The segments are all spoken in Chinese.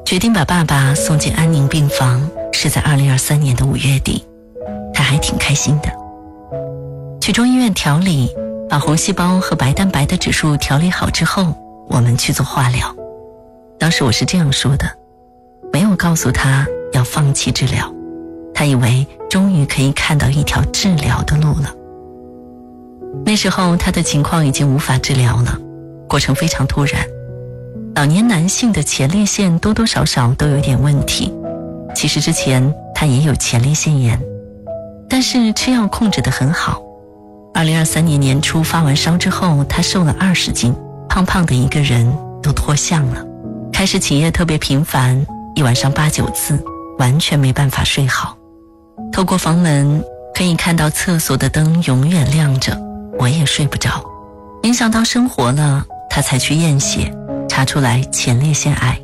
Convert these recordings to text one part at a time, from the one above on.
决定把爸爸送进安宁病房是在2023年的5月底，他还挺开心的。去中医院调理，把红细胞和白蛋白的指数调理好之后，我们去做化疗。当时我是这样说的，没有告诉他要放弃治疗，他以为终于可以看到一条治疗的路了。那时候他的情况已经无法治疗了，过程非常突然。老年男性的前列腺多多少少都有点问题，其实之前他也有前列腺炎，但是吃药控制得很好。2023年年初发完烧之后，他瘦了20斤，胖胖的一个人都脱相了，开始起夜特别频繁，一晚上8、9次，完全没办法睡好。透过房门可以看到厕所的灯永远亮着，我也睡不着。影响到生活了，他才去验血，查出来前列腺癌，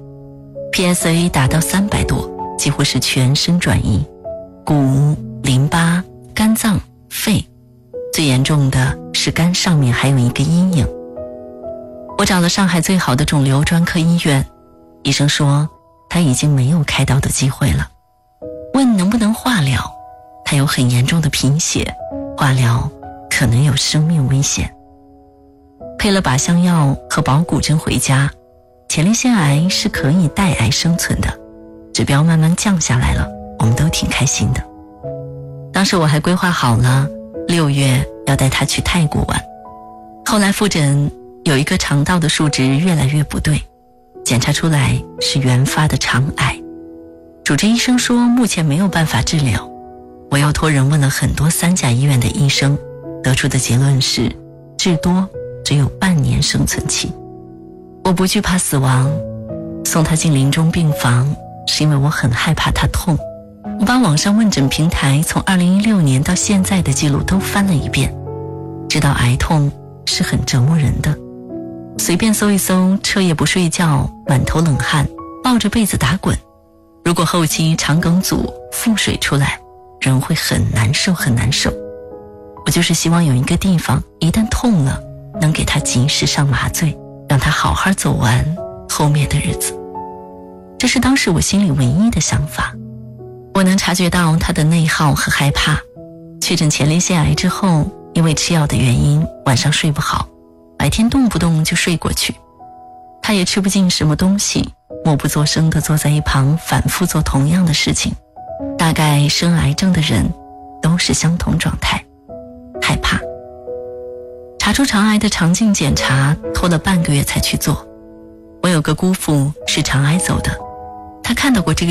PSA 达到300多，几乎是全身转移，骨、淋巴、肝脏、肺，最严重的是肝上面还有一个阴影。我找了上海最好的肿瘤专科医院，医生说他已经没有开刀的机会了，问能不能化疗，他有很严重的贫血，化疗可能有生命危险。配了靶向药和保骨针回家，前列腺癌是可以带癌生存的，指标慢慢降下来了，我们都挺开心的。当时我还规划好了6月要带他去泰国玩，后来复诊有一个肠道的数值越来越不对，检查出来是原发的肠癌，主治医生说目前没有办法治疗。我又托人问了很多3甲医院的医生，得出的结论是至多只有半年生存期。我不惧怕死亡，送他进临终病房是因为我很害怕他痛。我把网上问诊平台从2016年到现在的记录都翻了一遍，知道癌痛是很折磨人的。随便搜一搜，彻夜不睡觉，满头冷汗，抱着被子打滚。如果后期肠梗阻、腹水出来，人会很难受很难受。我就是希望有一个地方一旦痛了，能给他及时上麻醉，让他好好走完后面的日子。这是当时我心里唯一的想法。我能察觉到他的内耗和害怕。确诊前列腺癌之后，因为吃药的原因，晚上睡不好，白天动不动就睡过去。他也吃不进什么东西，默不作声地坐在一旁反复做同样的事情。大概生癌症的人都是相同状态，害怕。查出肠癌的肠镜检查拖了半个月才去做。我有个姑父是肠癌走的，他看到过这个